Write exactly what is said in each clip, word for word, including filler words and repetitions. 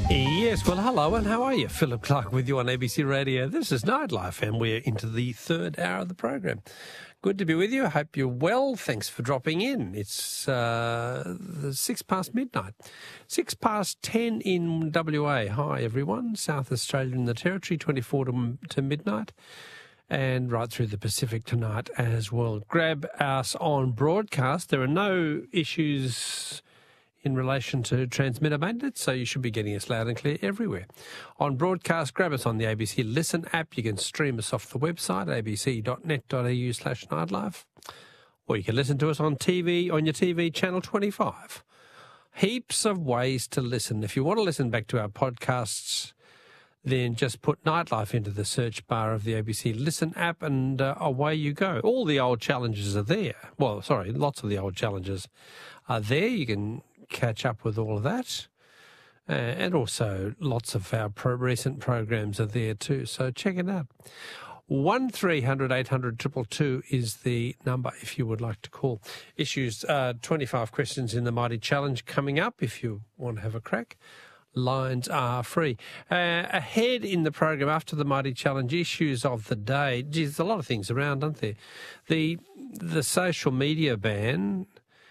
Yes, well, hello, and how are you? Philip Clark with you on A B C Radio. This is Nightlife, and we're into the third hour of the program. Good to be with you. I hope you're well. Thanks for dropping in. It's uh, six past midnight. Six past ten in W A. Hi, everyone. South Australia and the Territory, twenty-four to, to midnight. And right through the Pacific tonight as well. Grab us on broadcast. There are no issues in relation to transmitter maintenance, so you should be getting us loud and clear everywhere. On broadcast, grab us on the A B C Listen app. You can stream us off the website, a b c dot net dot a u slash nightlife. Or you can listen to us on T V, on your T V, channel twenty-five. Heaps of ways to listen. If you want to listen back to our podcasts, then just put Nightlife into the search bar of the A B C Listen app and uh, away you go. All the old challenges are there. Well, sorry, lots of the old challenges are there. You can catch up with all of that. Uh, and also lots of our pro- recent programs are there too. So check it out. one three hundred eight hundred two two two is the number if you would like to call. Issues uh, twenty-five questions in the Mighty Challenge coming up if you want to have a crack. Lines are free. Uh, ahead in the program after the Mighty Challenge, issues of the day. Geez, there's a lot of things around, aren't there? The the social media ban,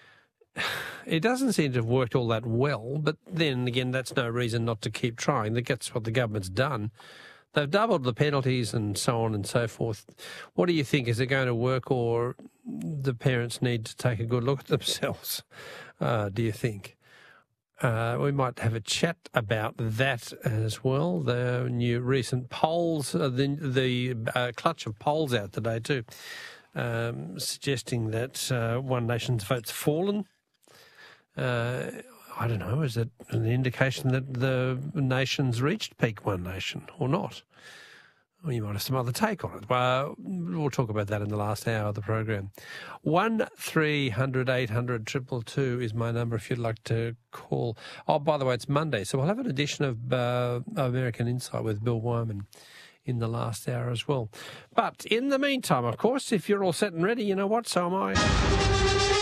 it doesn't seem to have worked all that well, but then again, that's no reason not to keep trying. That's what the government's done. They've doubled the penalties and so on and so forth. What do you think? Is it going to work, or the parents need to take a good look at themselves, uh, do you think? Uh, we might have a chat about that as well. The new recent polls, uh, the, the uh, clutch of polls out today too, um, suggesting that uh, One Nation's vote's fallen. Uh, I don't know, is it an indication that the nation's reached peak One Nation or not? Well, you might have some other take on it. Well, we'll talk about that in the last hour of the program. one three hundred eight hundred two two two is my number if you'd like to call. Oh, by the way, it's Monday, so we'll have an edition of uh, American Insight with Bill Wyman in the last hour as well. But in the meantime, of course, if you're all set and ready, you know what, so am I.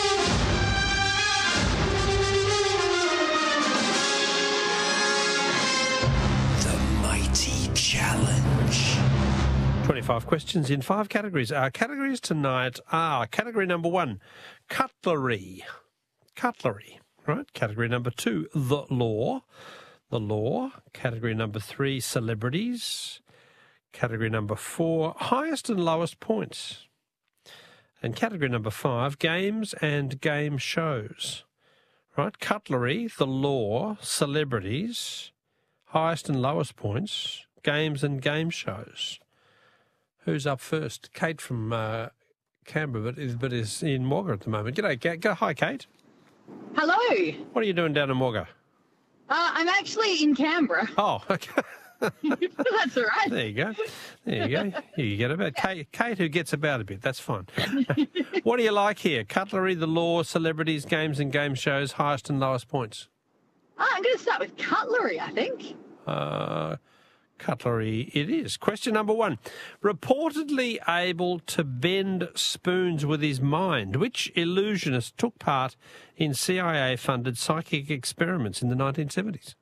Challenge. twenty-five questions in five categories. Our categories tonight are category number one, cutlery. Cutlery, right? Category number two, the law. The law. Category number three, celebrities. Category number four, highest and lowest points. And category number five, games and game shows. Right? Cutlery, the law, celebrities, highest and lowest points, games and game shows. Who's up first? Kate from uh, Canberra, but is, but is in Wagga at the moment. G'day, Kate. Go, hi, Kate. Hello. What are you doing down in Wagga? Uh, I'm actually in Canberra. Oh, okay. That's all right. There you go. There you go. You get about Kate, Kate who gets about a bit. That's fine. What do you like here? Cutlery, the law, celebrities, games and game shows, highest and lowest points. Uh, I'm going to start with cutlery, I think. Uh, cutlery it is. Question number one. Reportedly able to bend spoons with his mind, which illusionist took part in C I A-funded psychic experiments in the nineteen seventies?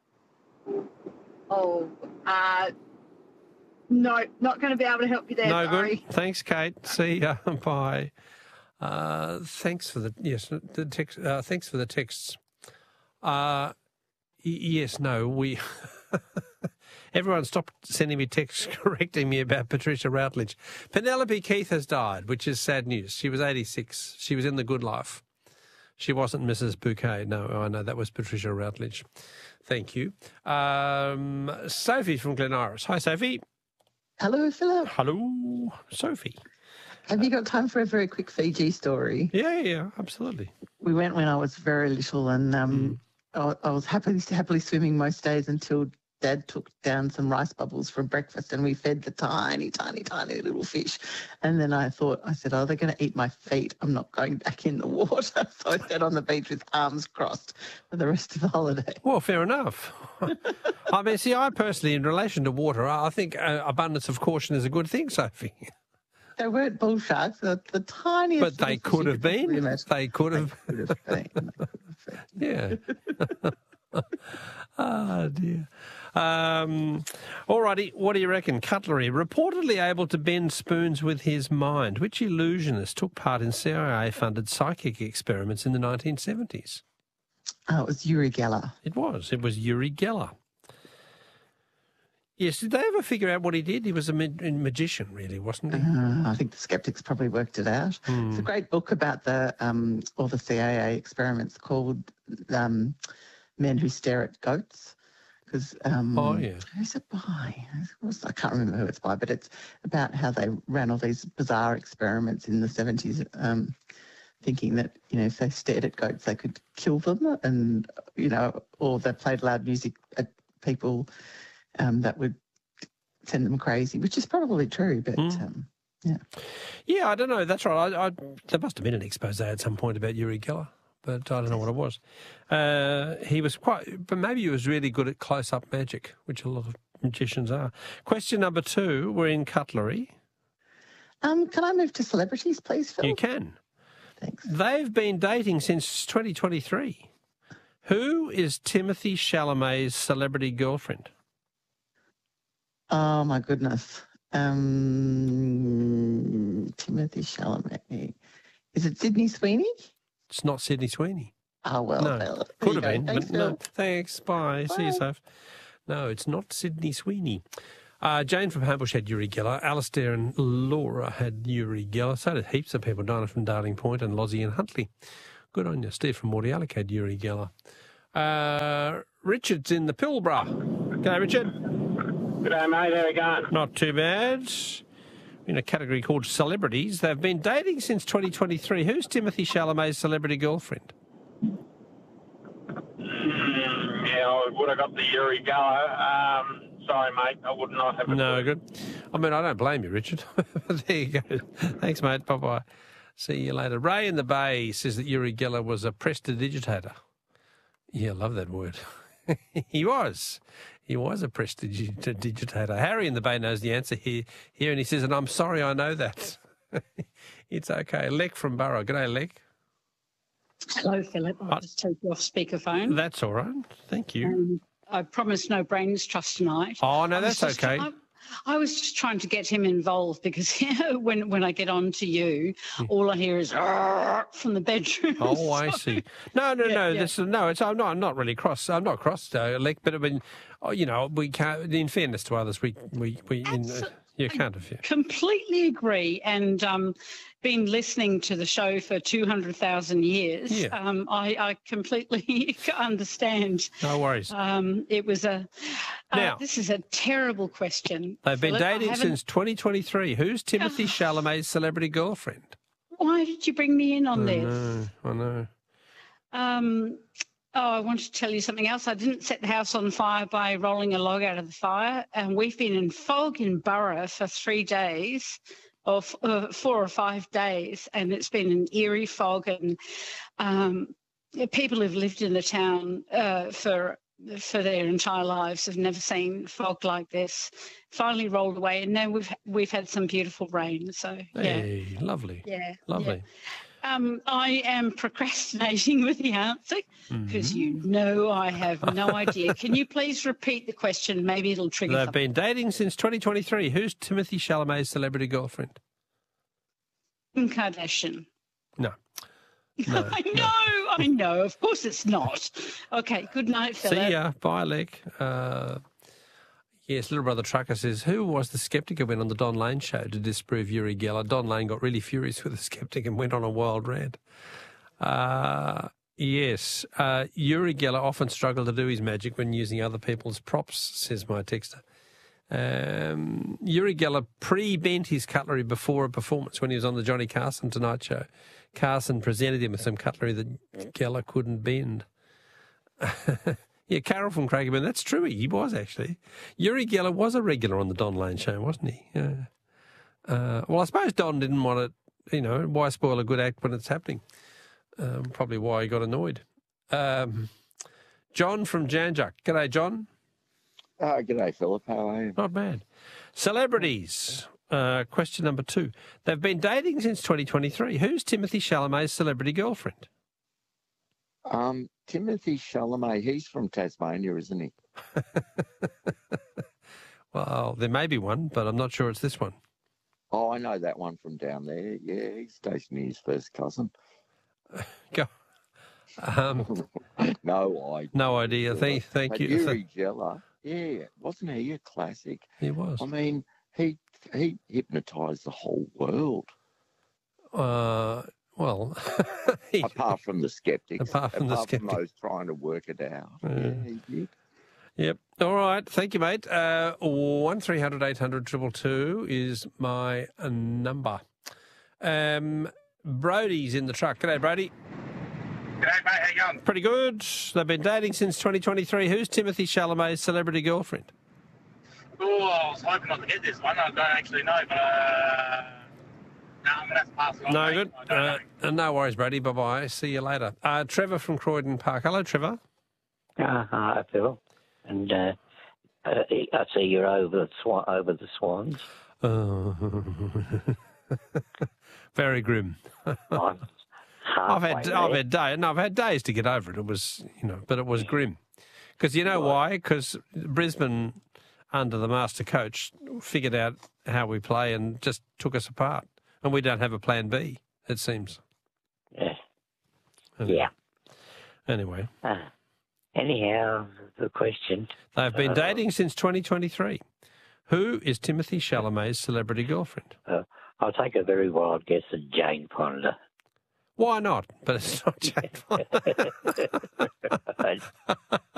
Oh, uh, no, not going to be able to help you there, no sorry. Good. Thanks, Kate. See ya. Bye. Uh, thanks for the, yes, the text, uh, thanks for the texts. Uh, y- yes, no, we... Everyone stopped sending me texts correcting me about Patricia Routledge. Penelope Keith has died, which is sad news. She was eighty-six. She was in The Good Life. She wasn't Missus Bouquet. No, I know, that was Patricia Routledge. Thank you. Um, Sophie from Glen Iris. Hi, Sophie. Hello, Philip. Hello, Sophie. Have you got time for a very quick Fiji story? Yeah, yeah, absolutely. We went when I was very little, and um, mm. I, I was happily, happily swimming most days until Dad took down some rice bubbles for breakfast, and we fed the tiny, tiny, tiny little fish. And then I thought, I said, oh, they're going to eat my feet. I'm not going back in the water. So I sat on the beach with arms crossed for the rest of the holiday. Well, fair enough. I mean, see, I personally, in relation to water, I think uh, abundance of caution is a good thing, Sophie. They weren't bull sharks, the, the tiniest. But they could have been. They could have. They could have been. Yeah. Oh, dear. Um, all righty, what do you reckon? Cutlery, reportedly able to bend spoons with his mind. Which illusionist took part in C I A-funded psychic experiments in the nineteen seventies? Oh, it was Uri Geller. It was. It was Uri Geller. Yes, did they ever figure out what he did? He was a, ma- a magician, really, wasn't he? Uh, I think the skeptics probably worked it out. Mm. It's a great book about the um, all the C I A experiments called um, Men Who Stare at Goats. Because um, Oh, yeah. who's it by? Who's- I can't remember who it's by, but it's about how they ran all these bizarre experiments in the seventies, um, thinking that, you know, if they stared at goats, they could kill them, and, you know, or they played loud music at people um, that would send them crazy, which is probably true, but Mm. um, yeah. Yeah, I don't know. That's right. I, I, there must have been an expose at some point about Uri Geller, but I don't know what it was. Uh, he was quite, but maybe he was really good at close-up magic, which a lot of magicians are. Question number two, we're in cutlery. Um, can I move to celebrities, please, Phil? You can. Thanks. They've been dating since twenty twenty-three. Who is Timothy Chalamet's celebrity girlfriend? Oh, my goodness. Um, Timothy Chalamet. Is it Sydney Sweeney? It's not Sydney Sweeney. Oh, well, No, Phil. There could you have go. been, Thanks, but no. Phil. Thanks, bye. See you, Bye. Soph. No, it's not Sydney Sweeney. Uh, Jane from Homebush had Uri Geller. Alistair and Laura had Uri Geller. So did heaps of people. Dinah from Darling Point and Lozzie and Huntley. Good on you. Steve from Mordialloc had Uri Geller. Uh, Richard's in the Pilbara. G'day, Richard. G'day, mate. How we going? Not too bad. In a category called celebrities. They've been dating since twenty twenty-three. Who's Timothy Chalamet's celebrity girlfriend? Mm, yeah, I would have got the Uri Geller. Um, sorry, mate. I would not have. No, good. I mean, I don't blame you, Richard. There you go. Thanks, mate. Bye-bye. See you later. Ray in the Bay says that Uri Geller was a prestidigitator. Yeah, I love that word. He was. He was a prestidigitator. Harry in the Bay knows the answer here, here and he says, and I'm sorry I know that. It's okay. Lek from Burrow. G'day, Lek. Hello, Philip. I'll Uh, just take you off speakerphone. That's all right. Thank you. Um, I promised no brains trust tonight. Oh, no, I was that's just- okay. I, I was just trying to get him involved because when when I get on to you, all I hear is "Arr" from the bedroom. Oh, I So- see. No, no, Yeah, no. yeah. This no. It's I'm not. I'm not really cross. I'm not cross, uh, Lek. But I mean, oh, you know, we can't. In fairness to others, we we we in, uh, Absol- you can't have you. Completely agree, and um, been listening to the show for two hundred thousand years. Yeah. Um, I, I completely understand. No worries. Um, it was a. Uh, Now- this is a terrible question. They've been Philip. I dating haven't- since twenty twenty-three. Who's Timothy Chalamet's celebrity girlfriend? Why did you bring me in on I this? know. I know. Um, oh, I want to tell you something else. I didn't set the house on fire by rolling a log out of the fire, and we've been in fog in Burra for three days, or f- uh, four or five days, and it's been an eerie fog. And um, people who've lived in the town uh, for for their entire lives have never seen fog like this. Finally rolled away, and now we've we've had some beautiful rain. So yeah, Hey, lovely. yeah, Lovely. yeah. Um, I am procrastinating with the answer because you know I have no idea. Can you please repeat the question? Maybe it'll trigger They've something. been dating since twenty twenty-three. Who's Timothy Chalamet's celebrity girlfriend? Kim Kardashian. No. No, I know, I know. Of course it's not. Okay, good night, Philip. See ya. Bye, Lek. Uh, yes, Little Brother Trucker says, who was the skeptic who went on the Don Lane show to disprove Uri Geller? Don Lane got really furious with the skeptic and went on a wild rant. Uh, yes, uh, Uri Geller often struggled to do his magic when using other people's props, says my texter. Um, Uri Geller pre-bent his cutlery before a performance when he was on the Johnny Carson Tonight Show. Carson presented him with some cutlery that Geller couldn't bend. Yeah, Carol from Craigieburn, that's true, he was actually. Uri Geller was a regular on the Don Lane show, wasn't he? Yeah. Uh, well, I suppose Don didn't want it, you know, why spoil a good act when it's happening? Um, probably why he got annoyed. Um, John from Janjuk. G'day, John. Oh, g'day, Philip. How are you? Not bad. Celebrities. Uh, question number two. They've been dating since twenty twenty-three. Who's Timothy Chalamet's celebrity girlfriend? Um, Timothy Chalamet, he's from Tasmania, isn't he? Well, there may be one, but I'm not sure it's this one. Oh, I know that one from down there. Yeah, he's stationed his first cousin. Go. Um, no idea. no idea. Thank, thank but you. Uri Geller, yeah, wasn't he a classic? He was. I mean, he he hypnotised the whole world. Uh, well, he, apart from the skeptics. Apart from the apart skeptics. from those trying to work it out. Yeah. Yeah, he did. Yep. All right. Thank you, mate. Uh, one three hundred eight hundred two two two is my uh, number. Um, Brody's in the truck. G'day, Brody. G'day, mate. How you going? Pretty good. They've been dating since twenty twenty-three. Who's Timothy Chalamet's celebrity girlfriend? Oh, I was hoping not to get this one. I don't actually know, but uh, no, I'm going to have to pass it on. No mate. good. I don't Uh, know. no worries, Brady. Bye-bye. See you later. Uh, Trevor from Croydon Park. Hello, Trevor. Uh, hi, Phil. And uh, uh, I see you're over the, swan, over the swans. Oh. Very grim. I'm I've halfway had there. I've had day, no, I've had days to get over it. It was, you know, but it was grim. Because you know why? Because Brisbane, under the master coach, figured out how we play and just took us apart. And we don't have a plan B, it seems. Yeah. Anyway. Yeah. Anyway, Uh, anyhow, the question. they've been Uh, dating since twenty twenty-three. Who is Timothy Chalamet's celebrity girlfriend? Uh, I'll take a very wild guess at Jane Fonda. Why not? But it's not Jane Fonda.